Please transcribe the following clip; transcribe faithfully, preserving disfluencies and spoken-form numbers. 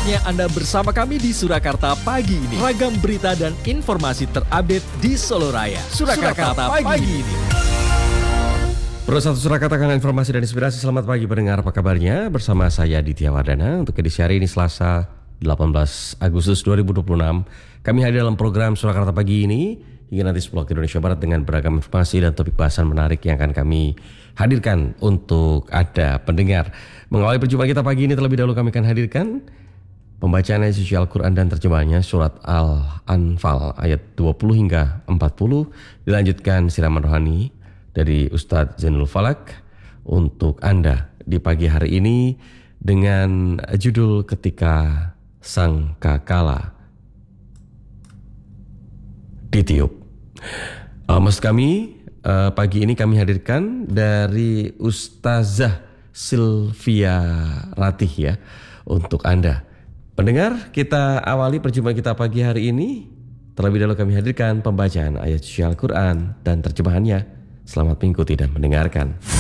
Saatnya Anda bersama kami di Surakarta pagi ini. Ragam berita dan informasi terupdate di Solo Raya. Surakarta, Surakarta pagi, pagi ini. Pro satu Surakarta dengan informasi dan inspirasi. Selamat pagi pendengar, apa kabarnya? Bersama saya Ditya Wardana untuk edisi hari ini Selasa delapan belas Agustus dua ribu dua puluh enam. Kami hadir dalam program Surakarta pagi ini hingga nanti sepuluh waktu Indonesia Barat dengan beragam informasi dan topik bahasan menarik yang akan kami hadirkan untuk Anda pendengar. Mengawali perjumpaan kita pagi ini, terlebih dahulu kami akan hadirkan pembacaan ayat suci Al-Quran dan terjemahannya surat Al-Anfal ayat dua puluh hingga empat puluh. Dilanjutkan siraman rohani dari Ustadz Zainul Falak untuk Anda di pagi hari ini dengan judul Ketika Sangkakala Ditiup. Uh, maksud kami uh, pagi ini kami hadirkan dari Ustazah Sylvia Ratih ya untuk Anda pendengar. Kita awali perjumpaan kita pagi hari ini. Terlebih dahulu kami hadirkan pembacaan ayat suci Al-Quran dan terjemahannya. Selamat mengikuti dan mendengarkan.